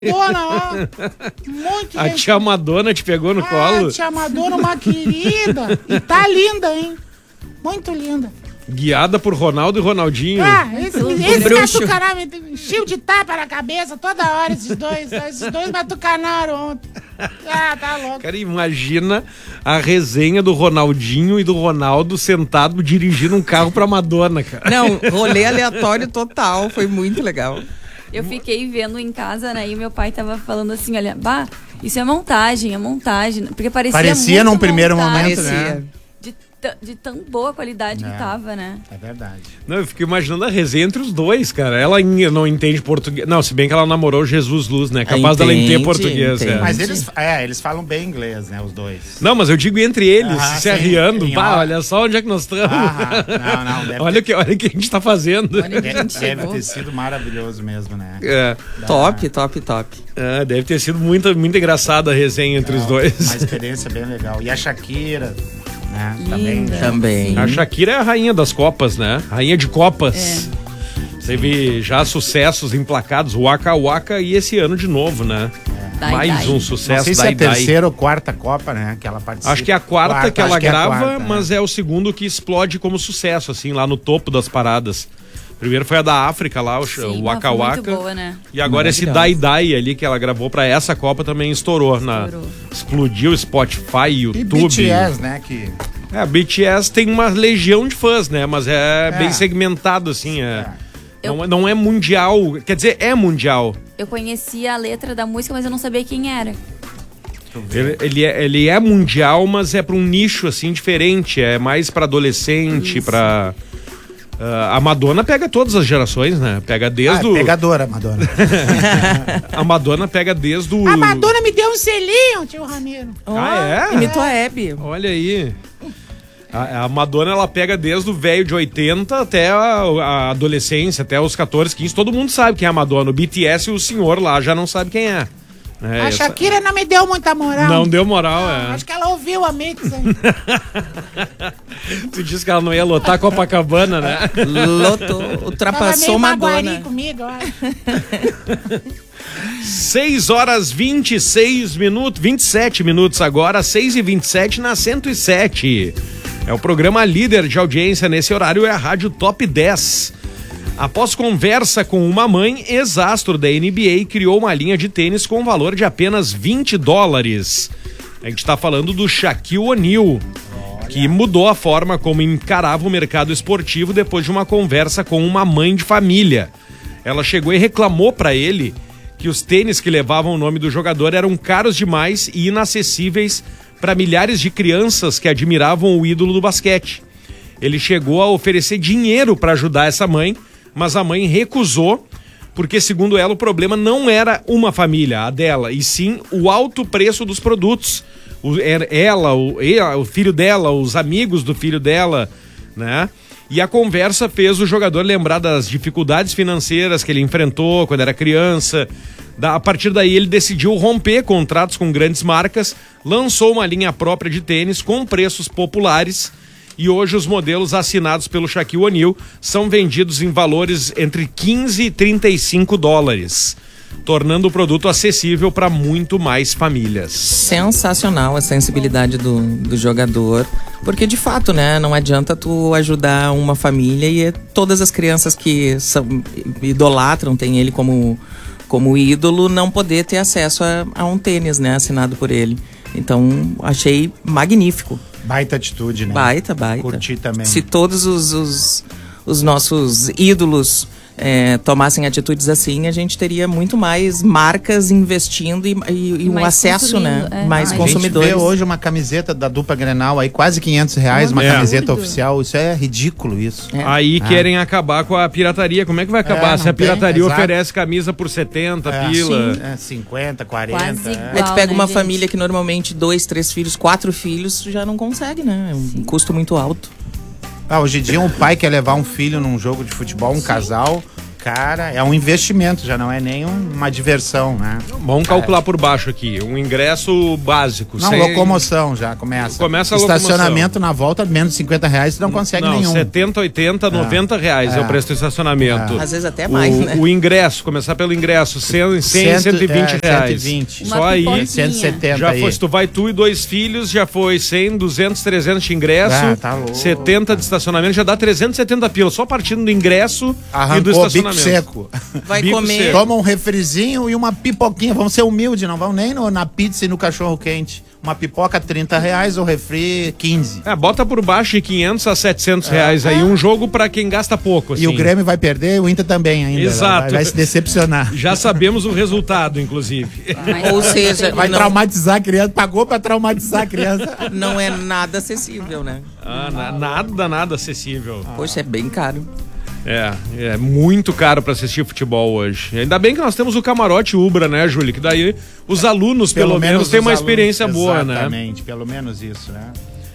Madonna, ó. Muito A tia Madonna te pegou no colo? A tia Madonna, uma querida. E tá linda, hein? Muito linda. Guiada por Ronaldo e Ronaldinho. Esse matucanaram, me encheu de tapa na cabeça toda hora, esses dois. Esses dois matucanaram ontem. Tá louco. Cara, imagina a resenha do Ronaldinho e do Ronaldo sentado dirigindo um carro pra Madonna, cara. Não, rolê aleatório total, foi muito legal. Eu fiquei vendo em casa, né, e meu pai tava falando assim, olha, bah, isso é montagem, porque parecia num muito primeiro montagem, momento, né? De tão boa qualidade que tava, né? É verdade. Não, eu fico imaginando a resenha entre os dois, cara. Ela não entende português. Não, se bem que ela namorou Jesus Luz, né? Capaz dela entender português. Mas eles falam bem inglês, né? Os dois. Não, mas eu digo entre eles, se arriando. Olha só onde é que nós estamos. Olha o que a gente tá fazendo. Deve ter sido maravilhoso mesmo, né? Top. Deve ter sido muito engraçada a resenha entre os dois. Uma experiência bem legal. E a Shakira... Também. A Shakira é a rainha das Copas, né? Rainha de Copas. Teve já sucessos emplacados, Waka Waka, e esse ano de novo, né? Mais um sucesso. Não sei se é a terceira ou quarta Copa, né? Que ela participa. Acho que é a quarta que ela grava, mas é o segundo que explode como sucesso, assim, lá no topo das paradas. Primeiro foi a da África lá, o Waka Waka. Muito boa, né? E agora esse Dai Dai ali que ela gravou pra essa Copa também estourou. Explodiu Spotify, YouTube. E BTS, né? A BTS tem uma legião de fãs, né? Mas bem segmentado, assim. Não é mundial. Quer dizer, é mundial. Eu conhecia a letra da música, mas eu não sabia quem era. Ele é mundial, mas é pra um nicho, assim, diferente. É mais pra adolescente, pra... a Madonna pega todas as gerações, né? Pega desde o... pegadora, Madonna. A Madonna pega desde o... A Madonna me deu um selinho, tio Ramiro. Imitou a Hebe. Olha aí. A Madonna, ela pega desde o velho de 80 até a adolescência, até os 14, 15. Todo mundo sabe quem é a Madonna. O BTS, o senhor lá, já não sabe quem é. A Shakira não me deu muita moral. Não deu moral, Acho que ela ouviu a mix aí. Tu disse que ela não ia lotar Copacabana, né? Lotou, ultrapassou Madonna. Comigo, 27 minutos agora, 6h27 na 107. É o programa líder de audiência nesse horário, é a Rádio Top 10. Após conversa com uma mãe, ex-astro da NBA criou uma linha de tênis com valor de apenas $20. A gente está falando do Shaquille O'Neal, que mudou a forma como encarava o mercado esportivo depois de uma conversa com uma mãe de família. Ela chegou e reclamou para ele que os tênis que levavam o nome do jogador eram caros demais e inacessíveis para milhares de crianças que admiravam o ídolo do basquete. Ele chegou a oferecer dinheiro para ajudar essa mãe, mas a mãe recusou, porque, segundo ela, o problema não era uma família, a dela, e sim o alto preço dos produtos. O filho dela, os amigos do filho dela, né? E a conversa fez o jogador lembrar das dificuldades financeiras que ele enfrentou quando era criança. A partir daí, ele decidiu romper contratos com grandes marcas, lançou uma linha própria de tênis com preços populares. E hoje os modelos assinados pelo Shaquille O'Neal são vendidos em valores entre $15 e $35, tornando o produto acessível para muito mais famílias. Sensacional a sensibilidade do jogador, porque de fato, né, não adianta tu ajudar uma família e todas as crianças que idolatram, tem ele como ídolo, não poder ter acesso a um tênis, né, assinado por ele. Então, achei magnífico. Baita atitude, né? Baita. Curti também. Se todos os nossos ídolos tomassem atitudes assim, a gente teria muito mais marcas investindo e um acesso, né? Mais consumidores. A gente vê hoje uma camiseta da dupla Grenal aí, quase R$500, uma camiseta oficial. Isso é ridículo, isso. Aí querem acabar com a pirataria. Como é que vai acabar? Se a pirataria oferece camisa por 70 pila. 50, 40. Aí tu pega uma família que normalmente 2, 3 filhos, 4 filhos, já não consegue, né? É um custo muito alto. Hoje em dia um pai quer levar um filho num jogo de futebol, um casal, Cara, é um investimento, já não é nem uma diversão, né? Vamos calcular por baixo aqui. Um ingresso básico. Não, locomoção já começa. Começa a estacionamento na volta, menos de R$50, você não consegue nenhum. 70, 80, R$90 é o preço do estacionamento. Às vezes até mais, né? O ingresso, começar pelo ingresso, 100, 120 reais. 120. Só aí, 170 já aí. foi, se tu vai tu e 2 filhos, já foi 100, 200, 300 de ingresso, Tá louco. 70 de estacionamento, já dá 370 pila, só partindo do ingresso Arrancou e do estacionamento. bico seco. Vai Bico comer. seco. Toma um refrizinho e uma pipoquinha. Vamos ser humildes, não vamos nem na pizza e no cachorro quente. Uma pipoca R$30, o refri 15. Bota por baixo de 500 a 700 reais aí, um jogo pra quem gasta pouco, assim. E o Grêmio vai perder, o Inter também ainda. Exato. Vai se decepcionar. Já sabemos o resultado, inclusive. Ou seja, Vai não, traumatizar a criança. Pagou pra traumatizar a criança. não é nada acessível, né? Nada acessível. Poxa, é bem caro. É muito caro pra assistir futebol hoje. Ainda bem que nós temos o camarote Ubra, né, Júlio? Que daí os alunos, pelo menos, têm uma experiência boa, né? Exatamente, pelo menos isso, né?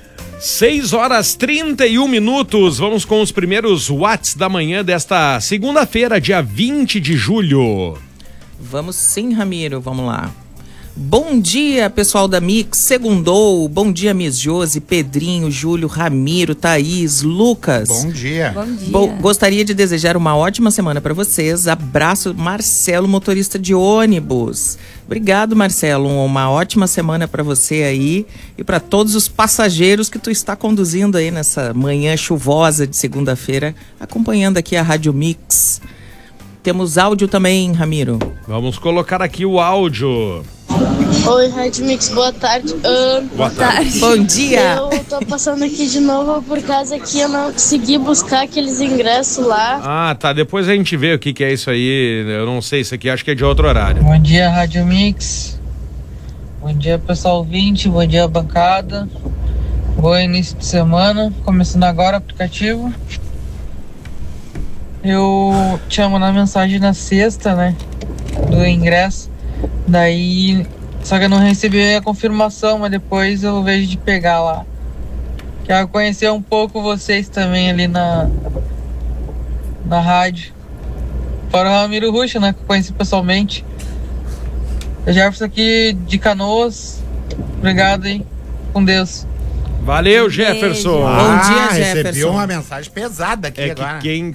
6h31. Vamos com os primeiros watts da manhã desta segunda-feira, dia 20 de julho. Vamos sim, Ramiro, vamos lá. Bom dia, pessoal da Mix, segundou. Bom dia, Miss Josi, Pedrinho, Júlio, Ramiro, Thaís, Lucas. Bom dia. Bom dia. Gostaria de desejar uma ótima semana para vocês. Abraço, Marcelo, motorista de ônibus. Obrigado, Marcelo. Uma ótima semana para você aí e para todos os passageiros que tu está conduzindo aí nessa manhã chuvosa de segunda-feira, acompanhando aqui a Rádio Mix. Temos áudio também, Ramiro. Vamos colocar aqui o áudio. Oi, Rádio Mix, boa tarde. Boa tarde. Bom dia. Eu tô passando aqui de novo por causa que eu não consegui buscar aqueles ingressos lá. Ah, tá. Depois a gente vê o que é isso aí. Eu não sei, isso aqui acho que é de outro horário. Bom dia, Rádio Mix. Bom dia, pessoal ouvinte. Bom dia, bancada. Bom início de semana. Começando agora o aplicativo. Eu tinha mandado mensagem na sexta, né? Do ingresso. Daí, só que eu não recebi a confirmação, mas depois eu vejo de pegar lá. Quero conhecer um pouco vocês também ali na rádio. Fora o Ramiro Ruxa, né, que eu conheci pessoalmente. O Jefferson aqui de Canoas. Obrigado aí. Com Deus. Valeu, Jefferson. Bom dia, recebi Jefferson. uma mensagem pesada aqui agora. Que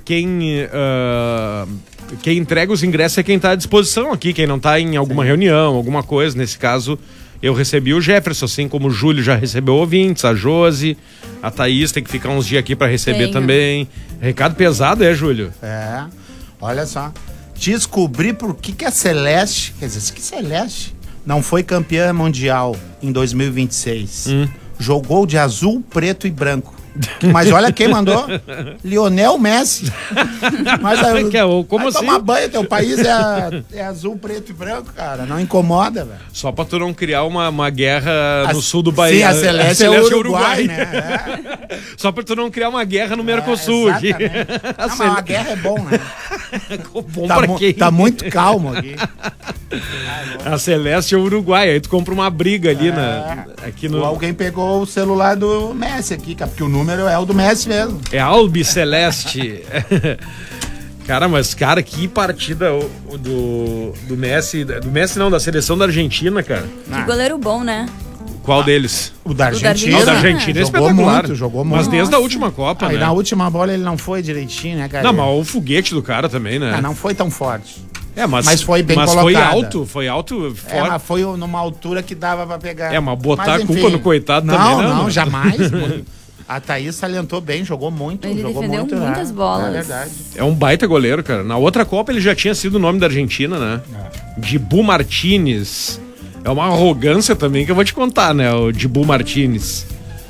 quem entrega os ingressos é quem tá à disposição aqui, quem não tá em alguma reunião, alguma coisa. Nesse caso, eu recebi o Jefferson, assim como o Júlio já recebeu ouvintes, a Josi, a Thaís tem que ficar uns dias aqui pra receber também. Recado pesado, Júlio? É, olha só. Descobri por que a Celeste, quer dizer, que Celeste não foi campeã mundial em 2026. Jogou de azul, preto e branco. Mas olha quem mandou. Lionel Messi. Mas como assim? Tomar banho, teu país é azul, preto e branco, cara. Não incomoda, velho. Só pra tu não criar uma guerra no sul do Bahia. Sim, a Celeste é Uruguai, né? É. Só pra tu não criar uma guerra no Mercosul aqui. Não, mas a guerra é bom, né? Bom pra quem? Tá muito calmo aqui. A Celeste é o Uruguai, aí tu compra uma briga ali aqui no... Alguém pegou o celular do Messi aqui, porque o número é o do Messi mesmo. É Albi Celeste. Cara, mas que partida do Messi, da seleção da Argentina, cara. Que goleiro bom, né? Qual deles? O da Argentina. O da Argentina é jogou espetacular. Jogou muito. Mas desde a última Copa, Aí né? na última bola ele não foi direitinho, né, cara? Não, mas o foguete do cara também, né? Não foi tão forte. Mas foi bem colocada. Foi alto, forte. Mas foi numa altura que dava pra pegar. Mas botar a culpa no coitado também, não, jamais. A Thaís salientou bem, jogou muito. Ele jogou defendeu muito, muitas bolas. É verdade. É um baita goleiro, cara. Na outra Copa ele já tinha sido o nome da Argentina, né? Dibu Martínez. É uma arrogância também que eu vou te contar, né? O Dibu Martínez.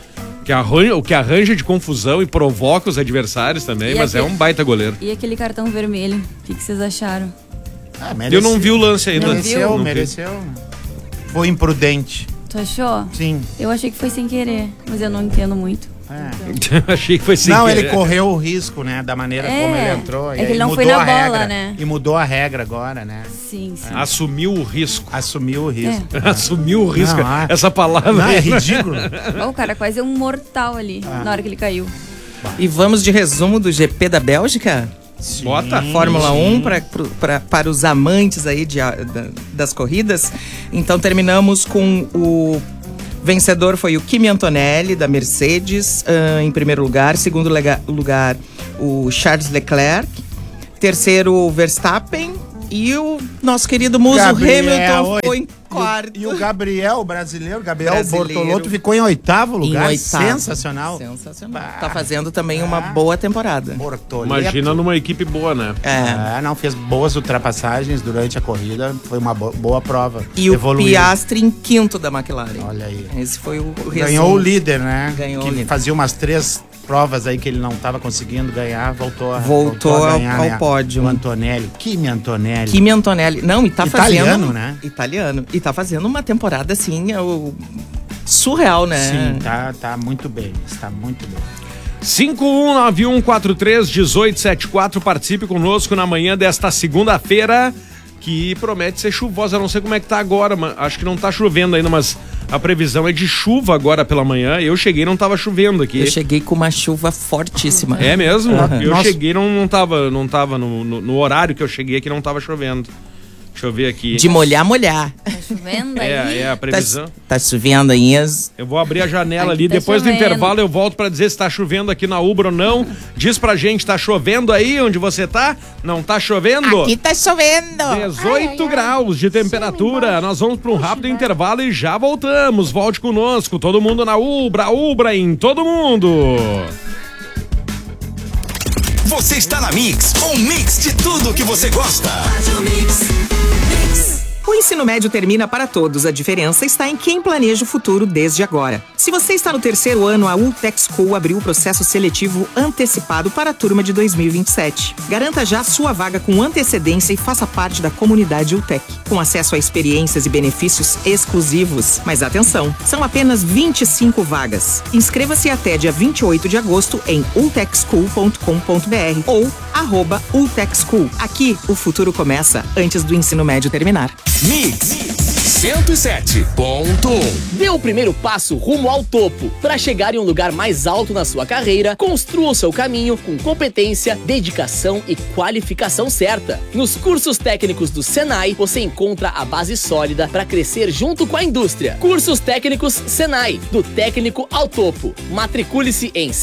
O que arranja de confusão e provoca os adversários também, mas é um baita goleiro. E aquele cartão vermelho? O que vocês acharam? Eu não vi o lance ainda. Mereceu. Foi imprudente. Tu achou? Sim. Eu achei que foi sem querer, mas eu não entendo muito. Achei que foi sem querer. Não, ele correu o risco, né? Da maneira como ele entrou. É que ele não foi na bola, né? E mudou a regra agora, né? Sim. Assumiu o risco. Assumiu o risco. Assumiu o risco. Essa palavra não, é ridículo. O cara quase um mortal ali, na hora que ele caiu. E vamos de resumo do GP da Bélgica? Bota. Fórmula 1 para os amantes aí das corridas. Então terminamos com o vencedor foi o Kimi Antonelli da Mercedes, em primeiro lugar. Segundo lugar o Charles Leclerc. Terceiro o Verstappen. E o nosso querido muso Hamilton ficou em quarto. E o Gabriel, brasileiro Bortolotto, ficou em oitavo lugar. Sensacional. Tá fazendo também uma boa temporada. Imagina numa equipe boa, né? Não, fez boas ultrapassagens durante a corrida. Foi uma boa prova. E o Piastri em quinto da McLaren. Olha aí. Esse foi o resumo. Ganhou o líder, né? Ganhou que o líder. Fazia umas 3 provas aí que ele não estava conseguindo ganhar, voltou a ganhar, ao né? pódio. O Antonelli, Kimi Antonelli. Não, e tá Italiano, fazendo... né? Italiano. E tá fazendo uma temporada, assim, surreal, né? Sim, tá muito bem. Está muito bem. 5191431874, participe conosco na manhã desta segunda-feira, que promete ser chuvosa. Eu não sei como é que tá agora, mas acho que não tá chovendo ainda, mas a previsão é de chuva agora pela manhã. Eu cheguei e não tava chovendo aqui. Eu cheguei com uma chuva fortíssima. É mesmo? Uhum. Eu cheguei e não tava no horário que eu cheguei aqui, não tava chovendo. Deixa eu ver aqui. De molhar. Tá chovendo aí? É a previsão. Tá chovendo aí. Eu vou abrir a janela Aqui ali, tá depois chovendo. do intervalo eu volto pra dizer se tá chovendo aqui na Ubra ou não. Diz pra gente, tá chovendo aí onde você tá? Não tá chovendo? Aqui tá chovendo. 18 graus de temperatura. Nós vamos pra um rápido intervalo e já voltamos. Volte conosco, todo mundo na Ubra em todo mundo. Você está na Mix, um mix de tudo que você gosta. O ensino médio termina para todos. A diferença está em quem planeja o futuro desde agora. Se você está no terceiro ano, a Ultech School abriu o processo seletivo antecipado para a turma de 2027. Garanta já sua vaga com antecedência e faça parte da comunidade Ultech, com acesso a experiências e benefícios exclusivos. Mas atenção, são apenas 25 vagas. Inscreva-se até dia 28 de agosto em ultechschool.com.br ou @ultechschool. Aqui, o futuro começa antes do ensino médio terminar. Mix 107.1. Dê o primeiro passo rumo ao topo. Para chegar em um lugar mais alto na sua carreira, construa o seu caminho com competência, dedicação e qualificação certa. Nos cursos técnicos do Senai, você encontra a base sólida para crescer junto com a indústria. Cursos técnicos Senai, do técnico ao topo. Matricule-se em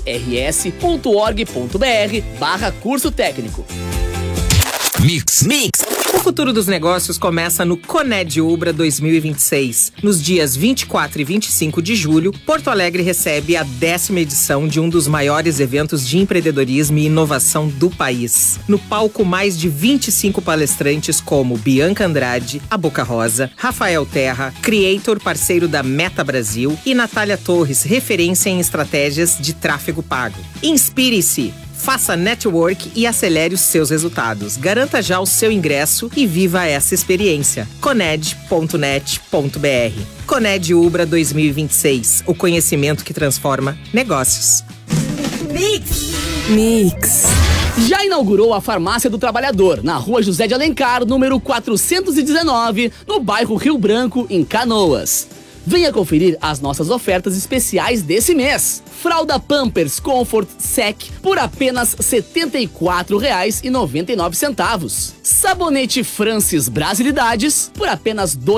senairs.org.br/curso técnico. Mix. O futuro dos negócios começa no Coned Ubra 2026. Nos dias 24 e 25 de julho, Porto Alegre recebe a 10ª edição de um dos maiores eventos de empreendedorismo e inovação do país. No palco, mais de 25 palestrantes como Bianca Andrade, a Boca Rosa, Rafael Terra, Creator, parceiro da Meta Brasil, e Natália Torres, referência em estratégias de tráfego pago. Inspire-se! Faça network e acelere os seus resultados. Garanta já o seu ingresso e viva essa experiência. Coned.net.br. Coned Ubra 2026. O conhecimento que transforma negócios. Mix. Já inaugurou a Farmácia do Trabalhador, na Rua José de Alencar, número 419, no bairro Rio Branco, em Canoas. Venha conferir as nossas ofertas especiais desse mês. Fralda Pampers Comfort Sec por apenas R$ 74,99. Sabonete Francis Brasilidades por apenas R$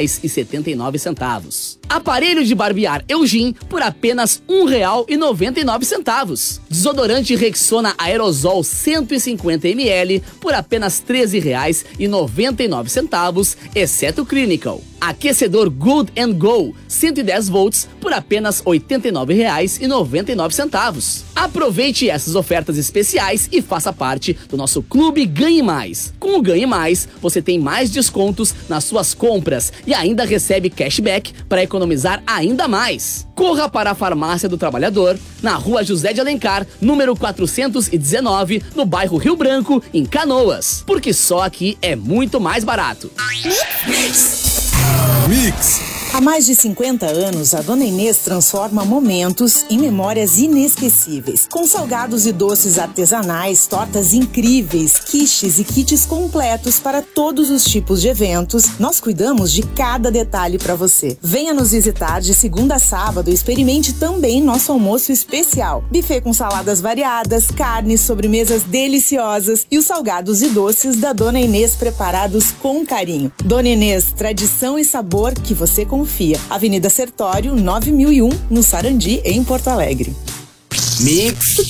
2,79. Aparelho de barbear Eugin por apenas R$ 1,99. Desodorante Rexona Aerosol 150 ml por apenas R$ 13,99, exceto Clinical. Aquecedor Good & Go 110 volts por apenas R$ 89,99. Aproveite essas ofertas especiais e faça parte do nosso Clube Ganhe Mais. Com o Ganhe Mais, você tem mais descontos nas suas compras e ainda recebe cashback para economizar ainda mais. Corra para a Farmácia do Trabalhador, na Rua José de Alencar, número 419, no bairro Rio Branco, em Canoas. Porque só aqui é muito mais barato. Mix Há mais de 50 anos, a Dona Inês transforma momentos em memórias inesquecíveis. Com salgados e doces artesanais, tortas incríveis, quiches e kits completos para todos os tipos de eventos, nós cuidamos de cada detalhe para você. Venha nos visitar de segunda a sábado e experimente também nosso almoço especial. Buffet com saladas variadas, carnes, sobremesas deliciosas e os salgados e doces da Dona Inês preparados com carinho. Dona Inês, tradição e sabor que você confia. Avenida Sertório, 9001, no Sarandi, em Porto Alegre. Mix.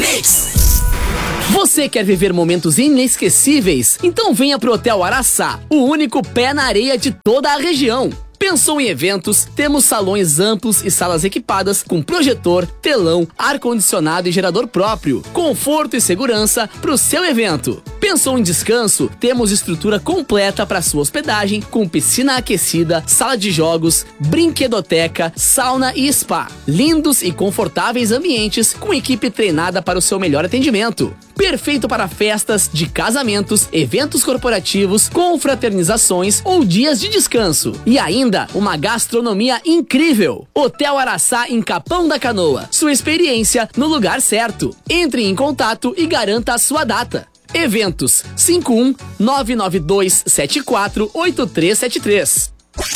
Você quer viver momentos inesquecíveis? Então venha pro Hotel Araçá, o único pé na areia de toda a região. Pensou em eventos? Temos salões amplos e salas equipadas com projetor, telão, ar-condicionado e gerador próprio. Conforto e segurança para o seu evento. Pensou em descanso? Temos estrutura completa para sua hospedagem com piscina aquecida, sala de jogos, brinquedoteca, sauna e spa. Lindos e confortáveis ambientes com equipe treinada para o seu melhor atendimento. Perfeito para festas de casamentos, eventos corporativos, confraternizações ou dias de descanso. E ainda, uma gastronomia incrível. Hotel Araçá em Capão da Canoa. Sua experiência no lugar certo. Entre em contato e garanta a sua data. Eventos 51 992 74 8373.